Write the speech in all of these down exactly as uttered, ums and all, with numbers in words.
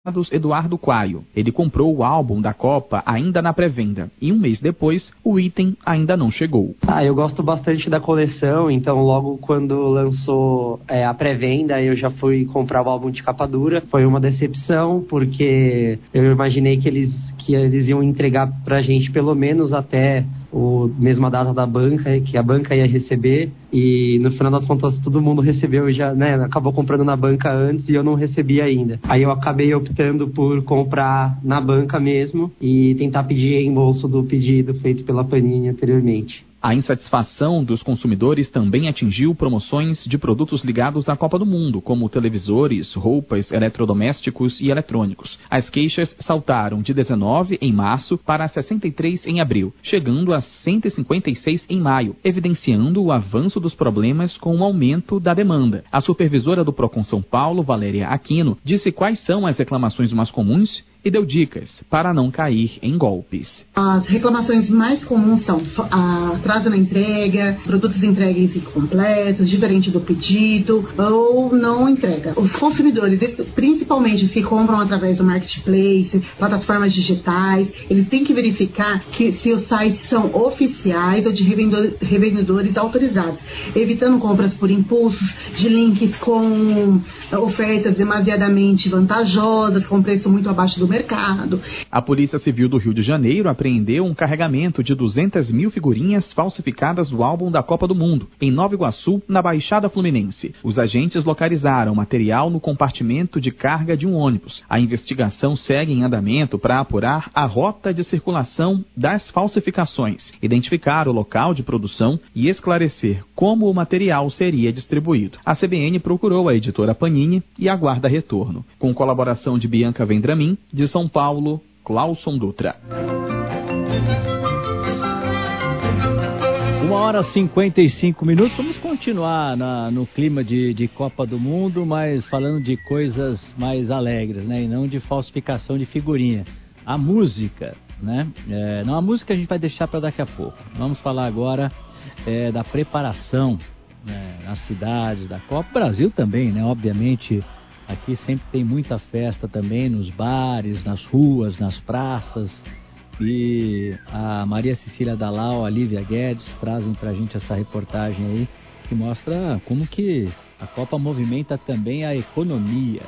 Eduardo Quaio. Ele comprou o álbum da Copa ainda na pré-venda e um mês depois o item ainda não chegou. Ah, eu gosto bastante da coleção, então logo quando lançou é, a pré-venda eu já fui comprar o álbum de capa dura. Foi uma decepção porque eu imaginei que eles, que eles iam entregar pra gente pelo menos até o mesma data da banca, que a banca ia receber, e no final das contas todo mundo recebeu, já, né, acabou comprando na banca antes e eu não recebi ainda. Aí eu acabei optando por comprar na banca mesmo e tentar pedir reembolso do pedido feito pela Panini anteriormente. A insatisfação dos consumidores também atingiu promoções de produtos ligados à Copa do Mundo, como televisores, roupas, eletrodomésticos e eletrônicos. As queixas saltaram de dezenove em março para sessenta e três em abril, chegando a cento e cinquenta e seis em maio, evidenciando o avanço dos problemas com o aumento da demanda. A supervisora do Procon São Paulo, Valéria Aquino, disse quais são as reclamações mais comuns e deu dicas para não cair em golpes. As reclamações mais comuns são atraso na entrega, produtos entregues incompletos, diferente do pedido ou não entrega. Os consumidores, principalmente os que compram através do marketplace, plataformas digitais, eles têm que verificar que se os sites são oficiais ou de revendedores, revendedores autorizados, evitando compras por impulsos, de links com ofertas demasiadamente vantajosas, com preço muito abaixo do mercado. A Polícia Civil do Rio de Janeiro apreendeu um carregamento de duzentas mil figurinhas falsificadas do álbum da Copa do Mundo, em Nova Iguaçu, na Baixada Fluminense. Os agentes localizaram material no compartimento de carga de um ônibus. A investigação segue em andamento para apurar a rota de circulação das falsificações, identificar o local de produção e esclarecer como o material seria distribuído. A C B N procurou a editora Panini e aguarda retorno. Com colaboração de Bianca Vendramin, de São Paulo, Clauson Dutra. Uma hora e cinquenta e cinco minutos. Vamos continuar na, no clima de, de Copa do Mundo, mas falando de coisas mais alegres, né? E não de falsificação de figurinha. A música, né? É, não, a música a gente vai deixar para daqui a pouco. Vamos falar agora é, da preparação, né, nas cidades da Copa. Brasil também, né? Obviamente. Aqui sempre tem muita festa também, nos bares, nas ruas, nas praças. E a Maria Cecília Dalal, a Lívia Guedes trazem pra gente essa reportagem aí, que mostra como que a Copa movimenta também a economia.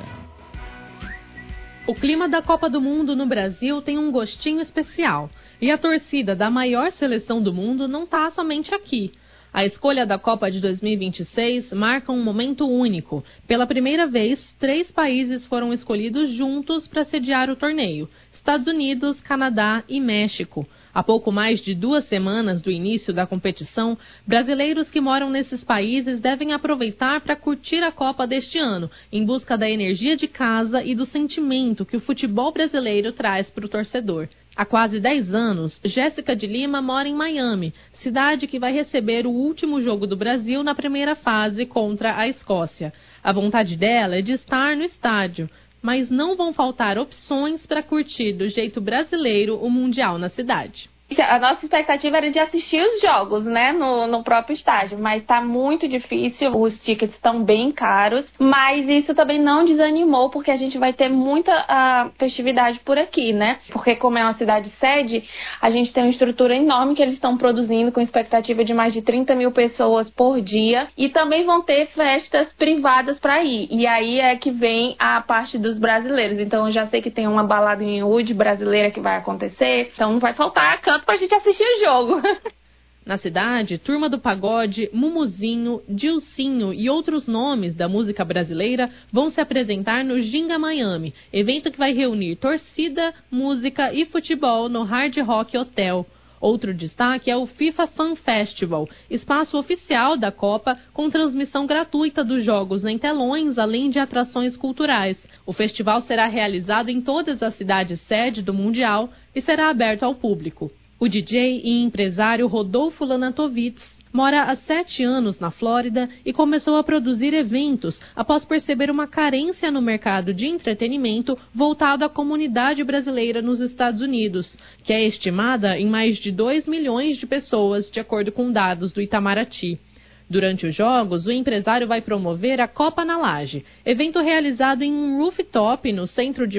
O clima da Copa do Mundo no Brasil tem um gostinho especial. E a torcida da maior seleção do mundo não está somente aqui. A escolha da Copa de dois mil e vinte e seis marca um momento único. Pela primeira vez, três países foram escolhidos juntos para sediar o torneio: Estados Unidos, Canadá e México. Há pouco mais de duas semanas do início da competição, brasileiros que moram nesses países devem aproveitar para curtir a Copa deste ano, em busca da energia de casa e do sentimento que o futebol brasileiro traz para o torcedor. Há quase dez anos, Jéssica de Lima mora em Miami, cidade que vai receber o último jogo do Brasil na primeira fase contra a Escócia. A vontade dela é de estar no estádio, mas não vão faltar opções para curtir do jeito brasileiro o Mundial na cidade. A nossa expectativa era de assistir os jogos, né, no, no próprio estádio, mas tá muito difícil, os tickets estão bem caros, mas isso também não desanimou, porque a gente vai ter muita uh, festividade por aqui, né, porque como é uma cidade sede, a gente tem uma estrutura enorme que eles estão produzindo com expectativa de mais de trinta mil pessoas por dia, e também vão ter festas privadas para ir, e aí é que vem a parte dos brasileiros. Então eu já sei que tem uma balada em Wood brasileira que vai acontecer, então não vai faltar canto pra gente assistir o jogo. Na cidade, Turma do Pagode, Mumuzinho, Dilcinho e outros nomes da música brasileira vão se apresentar no Ginga Miami, evento que vai reunir torcida, música e futebol no Hard Rock Hotel. Outro destaque é o FIFA Fan Festival, espaço oficial da Copa com transmissão gratuita dos jogos em telões, além de atrações culturais. O festival será realizado em todas as cidades sede do Mundial e será aberto ao público. O D J e empresário Rodolfo Lanatovitz mora há sete anos na Flórida e começou a produzir eventos após perceber uma carência no mercado de entretenimento voltado à comunidade brasileira nos Estados Unidos, que é estimada em mais de dois milhões de pessoas, de acordo com dados do Itamaraty. Durante os jogos, o empresário vai promover a Copa na Laje, evento realizado em um rooftop no centro de